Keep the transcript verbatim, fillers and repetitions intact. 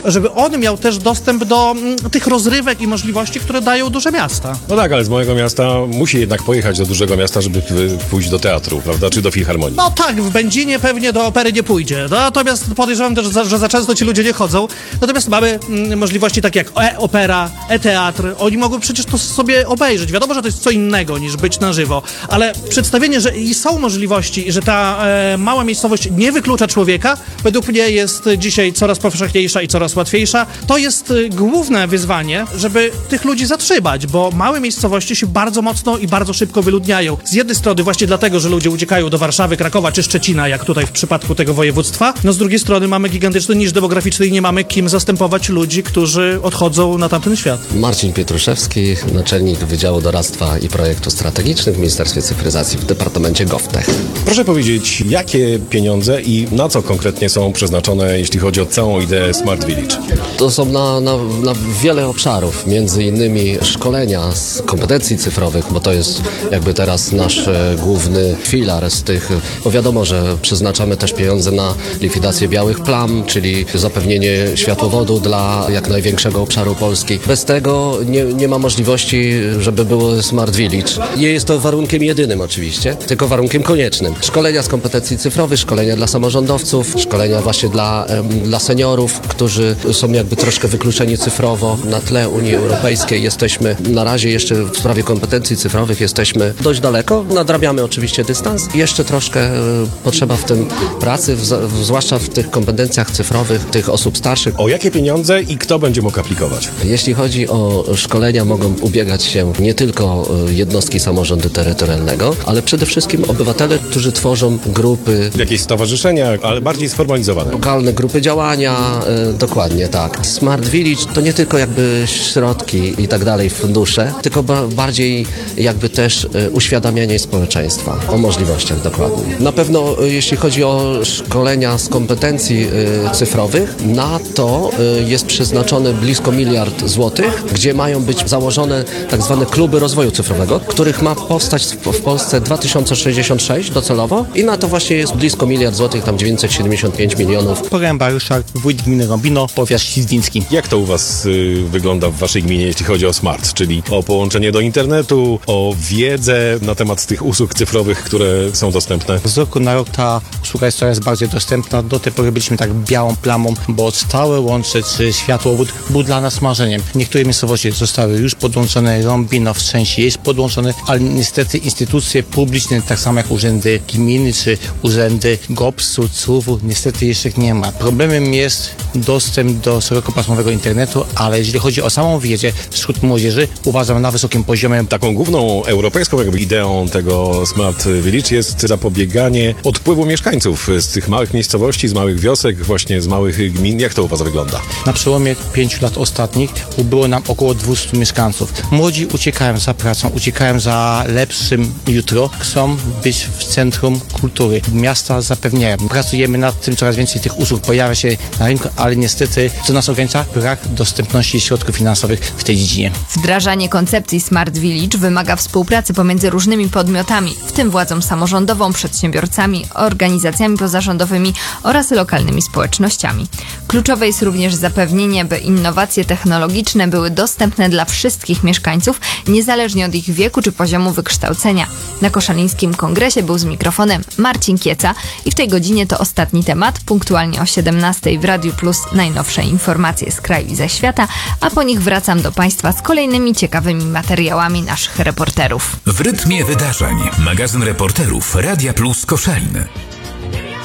żeby on miał też dostęp do m, tych rozrywek i możliwości, które dają duże miasta. No tak, ale z mojego miasta musi jednak pojechać do dużego miasta, żeby pójść do teatru, prawda, czy do filharmonii. No tak, w Będzinie pewnie do opery nie pójdzie, no, natomiast podejrzewam też, że za często ci ludzie nie chodzą, natomiast mamy mm, możliwości takie jak e-opera, e-teatr, oni mogą przecież to sobie obejrzeć. Wiadomo, że to jest co innego niż być na żywo, ale przedstawienie, że i są możliwości i że ta e, mała miejscowość nie wyklucza człowieka, według mnie jest dzisiaj coraz powszechniejsza i coraz łatwiejsza. To jest e, główne wyzwanie, żeby tych ludzi zatrzymać, bo małe miejscowości się bardzo mocno i bardzo szybko wyludniają. Z jednej strony właśnie dlatego, że ludzie uciekają do Warszawy, Krakowa czy Szczecina, jak tutaj w przypadku tego województwa, no z drugiej strony mamy gigantyczny niż demograficzny i nie mamy kim zastępować ludzi, którzy odchodzą na tamten świat. Marcin Pietruszewski, naczelnik Wydziału Doradztwa i Projektów Strategicznych w Ministerstwie Cyfryzacji w Departamencie GovTech. Proszę powiedzieć, jakie pieniądze i na co konkretnie są przeznaczone, jeśli chodzi o całą ideę Smart Village? To są na, na, na wiele obszarów, między innymi szkolenia z kompetencji cyfrowych, bo to jest jakby teraz nasz e, główny filar z tych, bo wiadomo, że przeznaczamy też pieniądze na likwidację białych plam, czyli zapewnienie światłowodu dla jak największego obszaru Polski. Bez tego nie, nie ma możliwości, żeby było Smart Village. Nie jest to warunkiem jedynym oczywiście, tylko warunkiem koniecznym. Szkolenia z kompetencji cyfrowych, szkolenia dla samorządowców, szkolenia właśnie dla, em, dla seniorów, którzy są jakby troszkę wykluczeni cyfrowo. Na tle Unii Europejskiej jesteśmy na razie jeszcze w sprawie kompetencji cyfrowych jesteśmy dość daleko. Nadrabiamy oczywiście dystans. Jeszcze troszkę e, potrzeba w tym pracy, w, w, zwłaszcza w tych kompetencjach cyfrowych tych osób starszych. O jakie pieniądze i kto będzie mógł aplikować? Jeśli chodzi o szkolenia, mogą ubiegać się nie tylko jednostki samorządu terytorialnego, ale przede wszystkim obywatele, którzy tworzą grupy. Jakieś stowarzyszenia, ale bardziej sformalizowane. Lokalne grupy działania, e, dokładnie tak. Smart Village to nie tylko jakby środki i tak dalej, fundusze, tylko ba- bardziej jakby też e, uświadamianie społeczeństwa o możliwościach dokładnie. Na pewno e, jeśli chodzi o szkolenia z kompetencji e, cyfrowych, na to e, jest przeznaczone blisko miliard złotych, gdzie mają być założone tak zwane kluby rozwoju cyfrowego, których ma powstać w, w Polsce dwa tysiące sześćdziesiąt sześć docelowo i na to właśnie jest blisko miliard złotych, tam dziewięćset siedemdziesiąt pięć milionów. Poręba Ryszard, wójt gminy Rąbino, powiat ślizwiński. Jak to u was y, wygląda w waszej gminie, jeśli chodzi o smart, czyli o połączenie do internetu, o wiedzę na temat tych usług cyfrowych, które są dostępne? Z roku na rok ta usługa jest coraz bardziej dostępna. Do tej pory byliśmy tak białą plamą, bo stałe łącze czy światłowód był dla nas marzeniem. Niektóre miejscowości zostały już podłączone, Rąbino w części jest podłączony, ale niestety instytucje publiczne, tak samo jak urzędy gminy czy urzędy gopsu, C U W-u, niestety jeszcze nie ma. Problemem jest dostęp do szerokopasmowego internetu, ale jeżeli chodzi o samą wiedzę wśród młodzieży, uważam na wysokim poziomie. Taką główną europejską jakby ideą tego Smart Village jest zapobieganie odpływu mieszkańców z tych małych miejscowości, z małych wiosek, właśnie z małych gmin. Jak to u was wygląda? Na przełomie pięciu lat ostatnich ubyło nam około dwieście mieszkańców. Młodzi uciekają za pracą, uciekają za lepszym jutro, chcą być w centrum kultury. Miasta zapewniają. Pracujemy nad tym, coraz więcej tych usług pojawia się na rynku, ale niestety co nas ogranicza? Brak dostępności środków finansowych w tej dziedzinie. Wdrażanie koncepcji Smart Village wymaga współpracy pomiędzy różnymi podmiotami, w tym władzą samorządową, przedsiębiorcami, organizacjami pozarządowymi oraz lokalnymi społecznościami. Kluczowe jest również zapewnienie, by innowacje technologiczne były dostępne dla wszystkich mieszkańców, niezależnie od ich wieku czy poziomu wykształcenia. Na Koszalińskim Kongresie był z mikrofonem Marcin Kieca i w tej godzinie to ostatni temat. Punktualnie o siedemnastej w Radiu Plus najnowsze informacje z kraju i ze świata, a po nich wracam do Państwa z kolejnymi ciekawymi materiałami naszych reporterów. W rytmie wydarzeń. Magazyn reporterów Radia Plus Koszalin.